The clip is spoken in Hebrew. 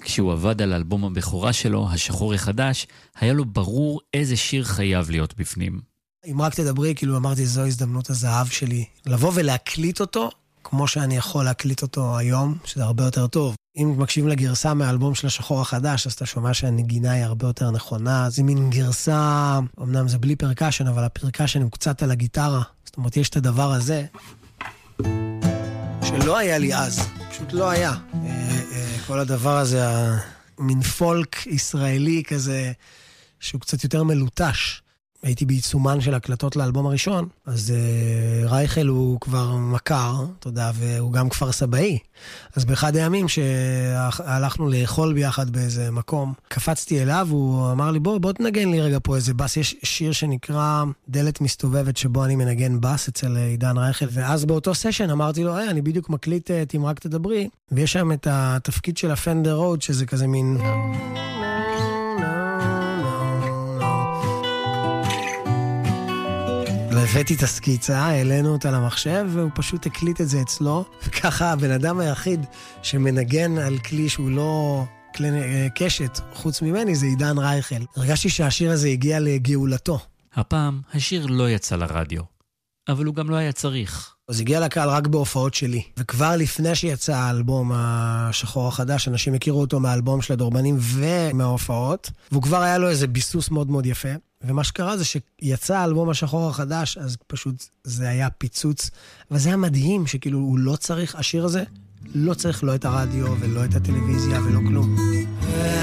כשהוא עבד על אלבום הבכורה שלו, השחור החדש, היה לו ברור איזה שיר חייב להיות בפנים. אם רק תדברי, כאילו אמרתי, זו הזדמנות הזהב שלי. לבוא ולהקליט אותו, כמו שאני יכול להקליט אותו היום, שזה הרבה יותר טוב. אם מקשיבים לגרסה מהאלבום של השחור החדש, אז אתה שומע שהנגינה היא הרבה יותר נכונה. זה מין גרסה, אמנם זה בלי פרקשן, אבל הפרקשן הוא קצת על הגיטרה. זאת אומרת, יש את הדבר הזה, שלא היה לי אז. פשוט לא היה. כל הדבר הזה, מין פולק ישראלי כזה, שהוא קצת יותר מלוטש. הייתי בעיצומן של הקלטות לאלבום הראשון, אז רייכל הוא כבר מכר, תודה, והוא גם כפר סבאי. אז באחד הימים שהלכנו לאכול ביחד באיזה מקום, קפצתי אליו, הוא אמר לי, בוא תנגן לי רגע פה איזה בס. יש שיר שנקרא דלת מסתובבת, שבו אני מנגן בס אצל עידן רייכל, ואז באותו סשן אמרתי לו, אני בדיוק מקליט אם רק תדברי, ויש שם את התפקיד של הפנדר רוד, שזה כזה מין... הבאתי את הסקיצה, העלינו אותה למחשב, והוא פשוט הקליט את זה אצלו. וככה הבן אדם היחיד שמנגן על כלי שהוא לא כלי קשת, חוץ ממני, זה עידן רייכל. הרגשתי שהשיר הזה הגיע לגאולתו. הפעם השיר לא יצא לרדיו, אבל הוא גם לא היה צריך. אז הגיע לקהל רק בהופעות שלי. וכבר לפני שיצא האלבום השחור החדש, אנשים הכירו אותו מהאלבום של הדורבנים ומההופעות, והוא כבר היה לו איזה ביסוס מאוד מאוד יפה. ומה שקרה זה שיצא האלבום השחור החדש, אז פשוט זה היה פיצוץ. וזה היה מדהים שכאילו הוא לא צריך, השיר הזה לא צריך לא את הרדיו ולא את הטלוויזיה ולא כלום.